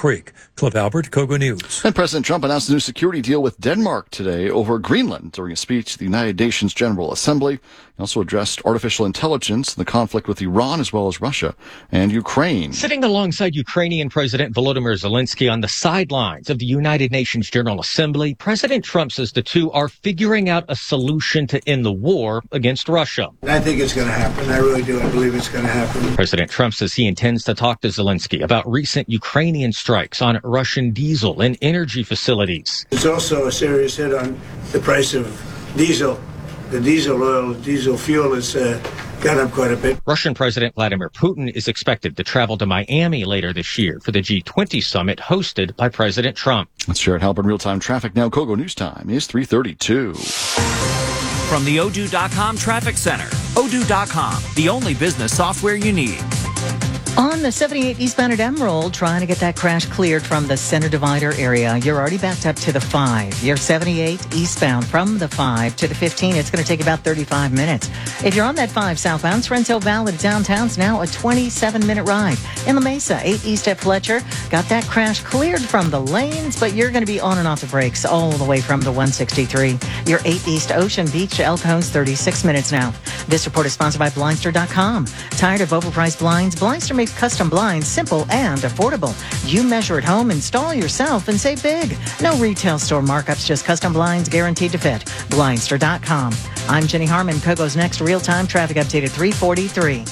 Creek. Cliff Albert, Kogo News. And President Trump announced a new security deal with Denmark today over Greenland during a speech to the United Nations General Assembly. He also addressed artificial intelligence and the conflict with Iran as well as Russia and Ukraine. Sitting alongside Ukrainian President Volodymyr Zelensky on the sidelines of the United Nations General Assembly, President Trump says the two are figuring out a solution to end the war against Russia. I think it's going to happen. I really do. I believe it's going to happen. President Trump says he intends to talk to Zelensky about recent Ukrainian strikes on Russian diesel and energy facilities. It's also a serious hit on the price of diesel. The diesel fuel has gone up quite a bit. Russian President Vladimir Putin is expected to travel to Miami later this year for the G20 summit hosted by President Trump. Let's share it. Halpern real-time traffic now. Kogo News Time is 3:32. From the Odoo.com Traffic Center. Odoo.com, the only business software you need. On the 78 eastbound at Emerald, trying to get that crash cleared from the center divider area. You're already backed up to the 5. You're 78 eastbound from the 5 to the 15. It's going to take about 35 minutes. If you're on that 5 southbound, Sorrento Valley to downtown's now a 27-minute ride. In La Mesa, 8 east at Fletcher, got that crash cleared from the lanes, but you're going to be on and off the brakes all the way from the 163. You're 8 east Ocean Beach to El Cajon's 36 minutes now. This report is sponsored by Blindster.com. Tired of overpriced blinds? Blindster makes custom blinds simple and affordable. You measure at home, install yourself, and save big. No retail store markups, just custom blinds guaranteed to fit. Blindster.com. I'm Jenny Harmon. Kogo's next real-time traffic update at 3:43.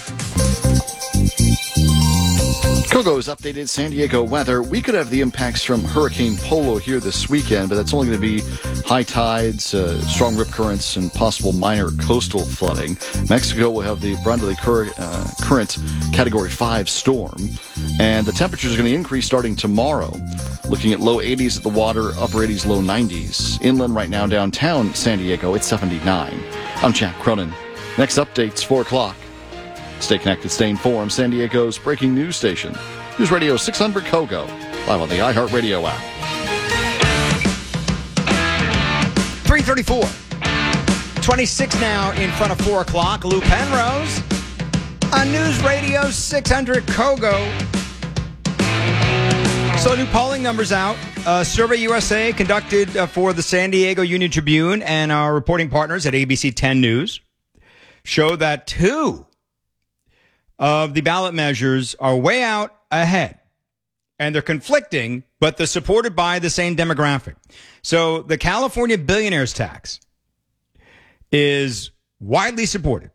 Kogo's updated San Diego weather. We could have the impacts from Hurricane Polo here this weekend, but that's only going to be high tides, strong rip currents, and possible minor coastal flooding. Mexico will have the Brandley current Category 5 storm, and the temperatures are going to increase starting tomorrow. Looking at low 80s at the water, upper 80s, low 90s. Inland right now, downtown San Diego, it's 79. I'm Jack Cronin. Next update's 4 o'clock. Stay connected, stay informed. San Diego's breaking news station. News Radio 600 Kogo. Live on the iHeartRadio app. 3:34. 26 now in front of 4 o'clock. Lou Penrose on News Radio 600 Kogo. So new polling numbers out. Survey USA conducted for the San Diego Union Tribune and our reporting partners at ABC 10 News show that 2 of the ballot measures are way out ahead. And they're conflicting, but they're supported by the same demographic. So the California billionaires tax is widely supported.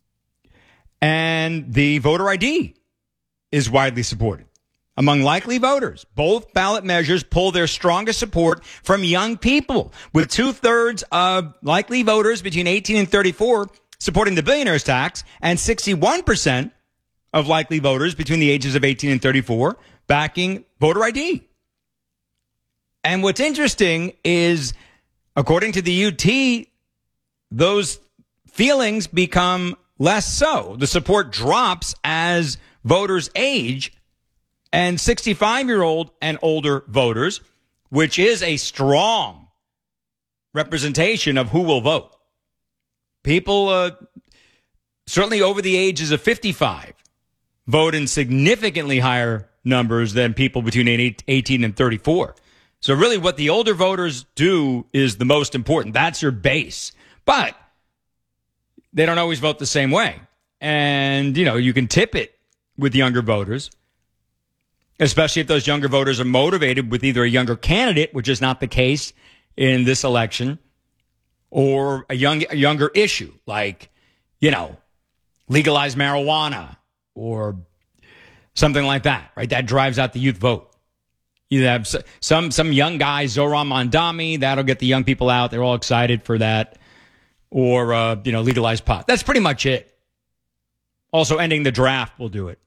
And the voter ID is widely supported. Among likely voters, both ballot measures pull their strongest support from young people, with 2/3 of likely voters between 18 and 34 supporting the billionaires tax, and 61% of likely voters between the ages of 18 and 34 backing voter ID. And what's interesting is, according to the UT, those feelings become less so. The support drops as voters age, and 65-year-old and older voters, which is a strong representation of who will vote. People certainly over the ages of 55 vote in significantly higher numbers than people between 18 and 34. So really what the older voters do is the most important. That's your base. But they don't always vote the same way. And, you can tip it with younger voters, especially if those younger voters are motivated with either a younger candidate, which is not the case in this election, or a younger issue like, legalize marijuana or something like that, right? That drives out the youth vote. You have some young guy, Zoran Mondami, that'll get the young people out. They're all excited for that. Or, legalize pot. That's pretty much it. Also, ending the draft will do it.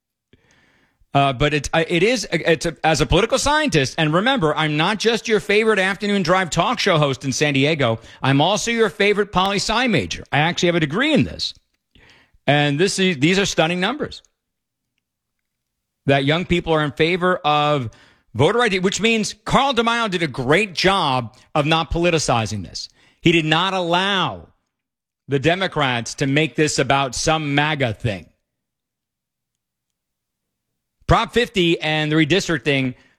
But it's as a political scientist, and remember, I'm not just your favorite afternoon drive talk show host in San Diego. I'm also your favorite poli-sci major. I actually have a degree in this. And these are stunning numbers. That young people are in favor of voter ID, which means Carl DeMaio did a great job of not politicizing this. He did not allow the Democrats to make this about some MAGA thing. Prop 50 and the redistricting